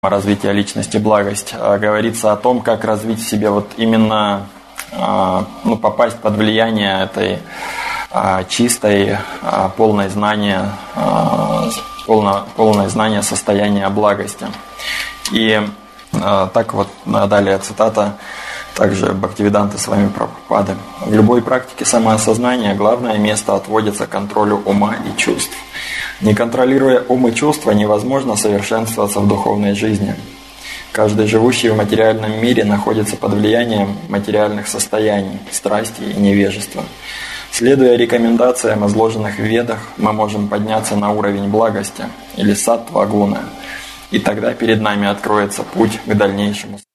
развития личности благость. Говорится о том, как развить в себе вот именно, попасть под влияние этой чистой, полное знание состояния благости. И так вот, далее цитата, также Бхактивиданты Свами Прабхупады. В любой практике самоосознания главное место отводится контролю ума и чувств. Не контролируя ум и чувства, невозможно совершенствоваться в духовной жизни. Каждый живущий в материальном мире находится под влиянием материальных состояний, страсти и невежества. Следуя рекомендациям, изложенных в Ведах, мы можем подняться на уровень благости или саттва-гуна, и тогда перед нами откроется путь к дальнейшему